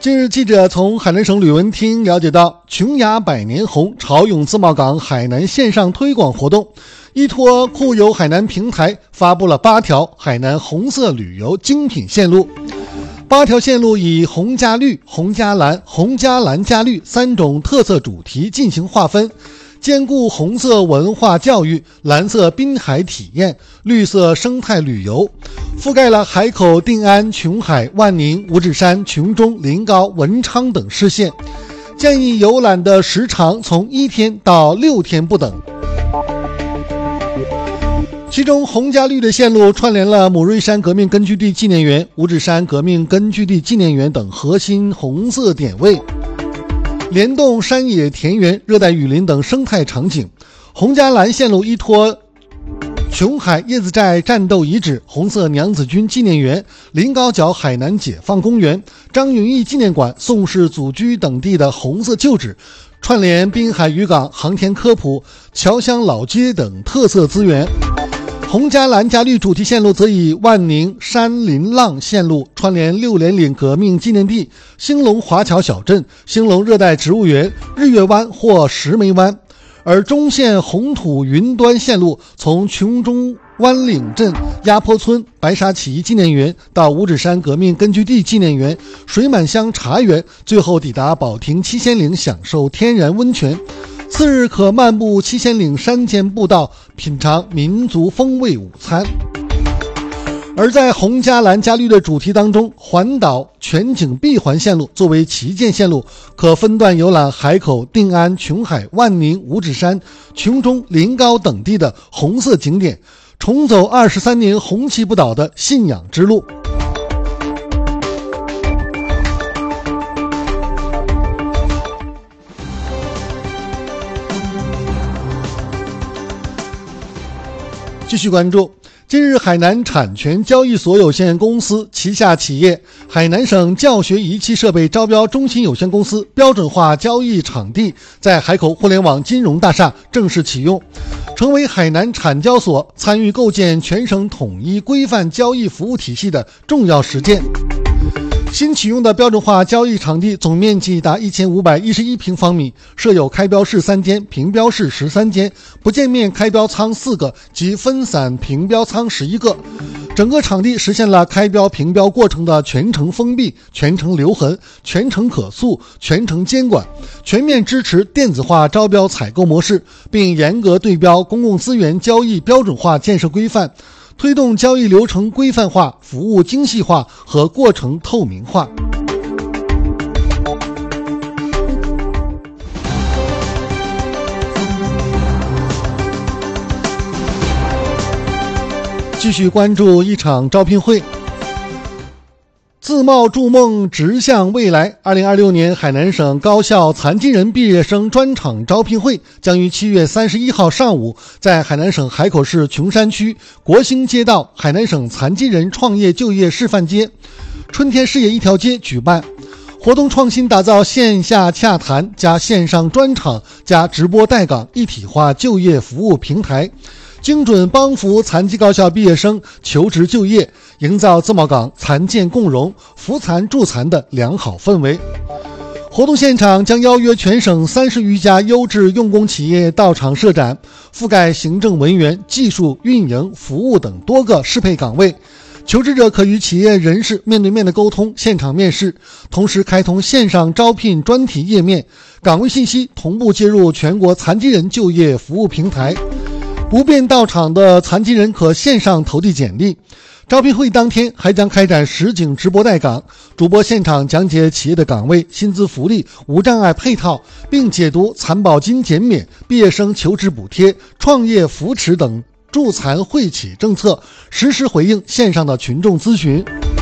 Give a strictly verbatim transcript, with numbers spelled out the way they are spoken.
近日，记者从海南省旅文厅了解到，琼崖百年红潮涌自贸港海南线上推广活动，依托酷游海南平台发布了八条海南红色旅游精品线路。八条线路以红加绿、红加蓝、红加蓝加绿三种特色主题进行划分，兼顾红色文化教育、蓝色滨海体验、绿色生态旅游，覆盖了海口、定安、琼海、万宁、五指山、琼中、临高、文昌等市县，建议游览的时长从一天到六天不等。其中红加绿的线路串联了母瑞山革命根据地纪念园、五指山革命根据地纪念园等核心红色点位，联动山野田园、热带雨林等生态场景。红加蓝线路依托琼海叶子寨战斗遗址、红色娘子军纪念园、临高角海南解放公园、张云逸纪念馆、宋氏祖居等地的红色旧址，串联滨海渔港、航天科普、侨乡老街等特色资源。红加蓝加绿主题线路则以万宁山林浪线路串联六连岭革命纪念地、兴隆华侨小镇、兴隆热带植物园、日月湾或石梅湾，而中线红土云端线路从琼中湾岭镇、鸭坡村、白沙起义纪念园到五指山革命根据地纪念园、水满乡茶园，最后抵达保亭七仙岭享受天然温泉。次日可漫步七仙岭山间步道，品尝民族风味午餐。而在红加蓝加绿的主题当中，环岛全景闭环线路作为旗舰线路，可分段游览海口、定安、琼海、万宁、五指山、琼中、临高等地的红色景点，重走二十三年红旗不倒的信仰之路。继续关注，近日海南产权交易所有限公司旗下企业海南省教学仪器设备招标中心有限公司标准化交易场地在海口互联网金融大厦正式启用，成为海南产交所参与构建全省统一规范交易服务体系的重要实践。新启用的标准化交易场地总面积达一千五百一十一平方米，设有开标室三间、评标室十三间、不见面开标仓四个及分散评标仓十一个。整个场地实现了开标评标过程的全程封闭、全程留痕、全程可溯、全程监管，全面支持电子化招标采购模式，并严格对标公共资源交易标准化建设规范，推动交易流程规范化、服务精细化和过程透明化。继续关注一场招聘会。自贸筑梦，直向未来。二零二六年海南省高校残疾人毕业生专场招聘会将于七月三十一号上午在海南省海口市琼山区国兴街道海南省残疾人创业就业示范街、春天事业一条街举办。活动创新打造线下洽谈加线上专场加直播带岗一体化就业服务平台，精准帮扶残疾高校毕业生求职就业，营造自贸港残健共融、扶残助残的良好氛围。活动现场将邀约全省三十余家优质用工企业到场设展，覆盖行政文员、技术、运营、服务等多个适配岗位。求职者可与企业人士面对面的沟通、现场面试，同时开通线上招聘专题页面，岗位信息同步接入全国残疾人就业服务平台。不便到场的残疾人可线上投递简历。招聘会当天还将开展实景直播带岗，主播现场讲解企业的岗位、薪资福利、无障碍配套，并解读残保金减免、毕业生求职补贴、创业扶持等助残惠企政策，实时回应线上的群众咨询。